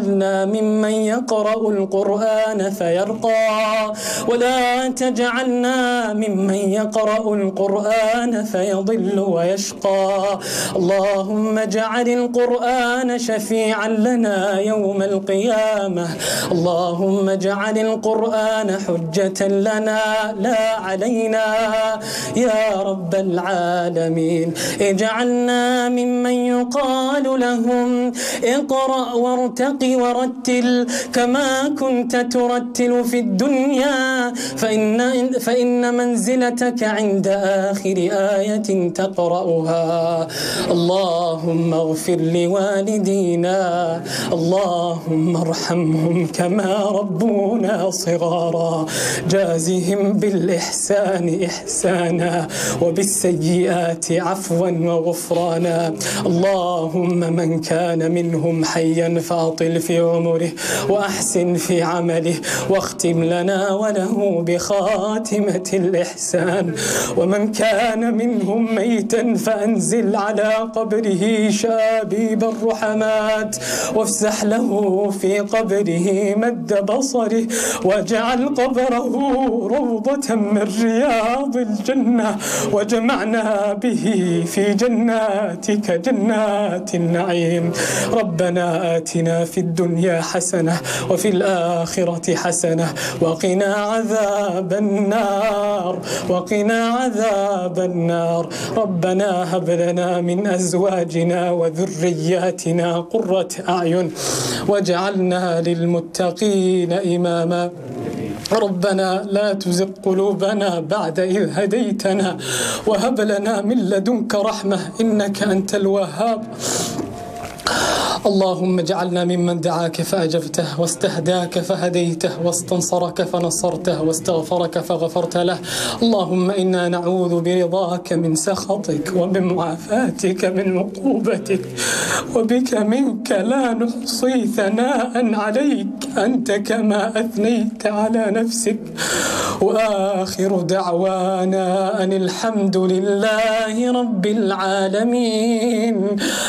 ممن يقرأ القرآن فيرقى ولا تجعلنا ممن يقرأ القرآن فيضل ويشقى. اللهم اجعل القرآن شفيعا لنا يوم القيامة. اللهم اجعل القرآن حجة لنا لا علينا يا رب العالمين. اجعلنا ممن يقال لهم اقرأ وارتق ورتل كما كنت ترتل في الدنيا فإن منزلتك عند آخر آية تقرأها. اللهم اغفر لوالدينا، اللهم ارحمهم كما ربونا صغارا، جازهم بالإحسان إحسانا وبالسيئات عفوا وغفرانا. اللهم من كان منهم حيا فاطل في عمره وأحسن في عمله واختم لنا وله بخاتمة الإحسان. ومن كان منهم ميتا فأنزل على قبره شابيب الرحمات وافسح له في قبره مد بصره واجعل قبره روضة من رياض الجنة وجمعنا به في جناتك جنات النعيم. ربنا آتنا في الدنيا حسنة وفي الآخرة حسنة وقنا عذاب النار وقنا عذاب النار. ربنا هب لنا من أزواجنا وذرياتنا قرة أعين واجعلنا للمتقين إماما. ربنا لا تزغ قلوبنا بعد إذ هديتنا وهب لنا من لدنك رحمة إنك أنت الوهاب. اللهم اجعلنا ممن دعاك فأجبته واستهداك فهديته واستنصرك فنصرته واستغفرك فغفرت له. اللهم إنا نعوذ برضاك من سخطك وبمعافاتك من عقوبتك وبك منك لا نحصي ثناء عليك أنت كما أثنيت على نفسك. وآخر دعوانا أن الحمد لله رب العالمين.